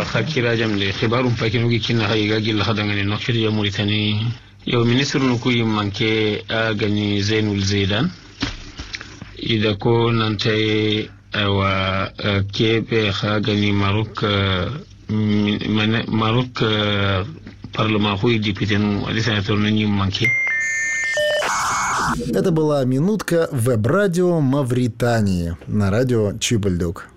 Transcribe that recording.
خاكيرا جمل خبار فاكينو كنا هايغا جل خدغني نوكشر يا موريتاني يو منستر نكوي مانكي اغني زين الزيدان اذا كون انت و كيف خاغني ماروك парламент хуй дипитену алисанатор наним манки. Это была минутка веб-радио Мавритании на радио Чипольдук.